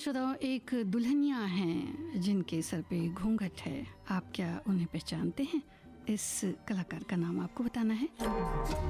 श्रोताओं, एक दुल्हनिया हैं जिनके सर पे घूंघट है। आप क्या उन्हें पहचानते हैं? इस कलाकार का नाम आपको बताना है।